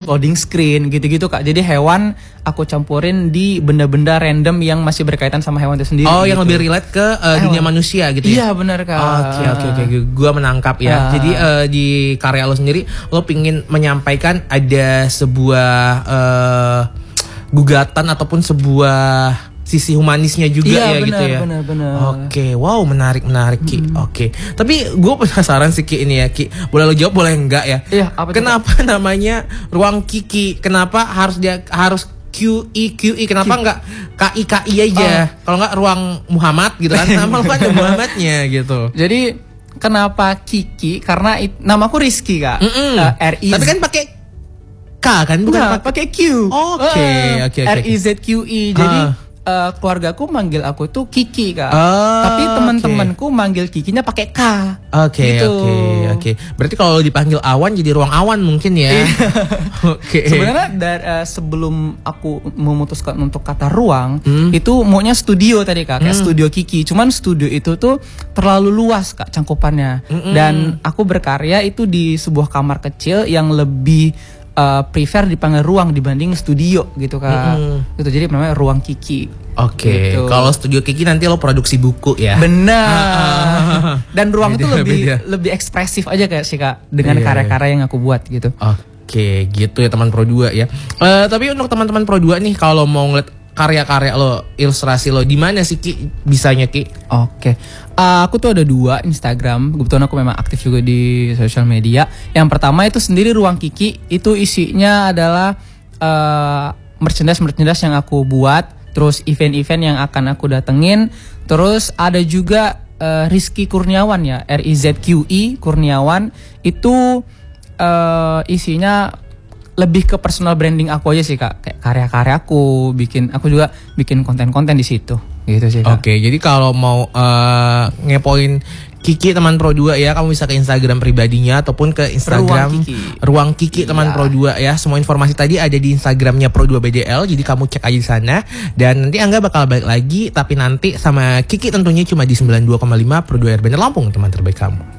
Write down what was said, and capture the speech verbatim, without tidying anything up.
loading screen gitu-gitu Kak. Jadi hewan aku campurin di benda-benda random yang masih berkaitan sama hewan itu sendiri. Oh, gitu. Yang lebih relate ke uh, dunia manusia gitu ya? Iya benar Kak. Oke oke oke, gue menangkap ya. Uh. Jadi uh, di karya lo sendiri, lo pingin menyampaikan ada sebuah uh, gugatan ataupun sebuah sisi humanisnya juga iya, ya bener, gitu ya. Benar, benar. Oke, wow menarik menarik Ki. Hmm. Oke, tapi gue penasaran sih Ki ini ya Ki. Boleh lo jawab boleh enggak ya? Iya. Apa Kenapa itu, namanya Ruang Kiki? Kenapa harus dia harus Q I Q I? Kenapa Q. enggak K I K I aja? Oh. Kalau enggak Ruang Muhammad gitu kan? Nama lo kan ada Muhammadnya gitu. Jadi kenapa Kiki? Karena it, namaku Rizky Kak. Uh, R I. Tapi kan pakai K kan? Bukan nah, pakai Q. Oke oke oke. R I Z Q I. Jadi Uh, keluargaku manggil aku tuh Kiki Kak. Oh, tapi teman-temanku okay. manggil Kikinya pakai K. Oke gitu. oke oke. Berarti kalau dipanggil Awan jadi Ruang Awan mungkin ya. Oke. Okay. Sebenarnya dari uh, sebelum aku memutuskan untuk kata ruang, hmm. itu maunya studio tadi Kak, kayak hmm. studio Kiki. Cuman studio itu tuh terlalu luas Kak cangkupannya. Hmm. Dan aku berkarya itu di sebuah kamar kecil yang lebih Uh, prefer dipanggil ruang dibanding studio gitu Kak. Mm-hmm. Gitu, jadi namanya Ruang Kiki. Oke. Okay. Gitu. Kalau studio Kiki nanti lo produksi buku ya. Benar. Dan ruang beda, itu lebih beda. lebih ekspresif aja kayak sih Kak dengan yeah. karya-karya yang aku buat gitu. Oke, okay, gitu ya teman Pro dua ya. Uh, tapi untuk teman-teman Pro dua nih kalau mau ngeliat karya-karya lo, ilustrasi lo, di mana sih Ki bisanya Ki? Oke, okay. uh, aku tuh ada dua Instagram. Kebetulan aku memang aktif juga di sosial media. Yang pertama itu sendiri Ruang Kiki. Itu isinya adalah uh, merchandise-merchandise yang aku buat, terus event-event yang akan aku datengin. Terus ada juga uh, Rizky Kurniawan ya, R I Z Q I Kurniawan. Itu uh, isinya lebih ke personal branding aku aja sih Kak, kayak karya-karyaku, bikin aku juga bikin konten-konten di situ, gitu sih Kak. Oke, jadi kalau mau uh, ngepoin Kiki teman Pro dua ya, kamu bisa ke Instagram pribadinya ataupun ke Instagram Ruang Kiki, Ruang Kiki teman iya. Pro dua ya. Semua informasi tadi ada di Instagramnya Pro dua B D L, jadi kamu cek aja di sana. Dan nanti Angga bakal balik lagi, tapi nanti sama Kiki tentunya cuma di sembilan puluh dua koma lima Pro dua R Bandar Lampung, teman terbaik kamu.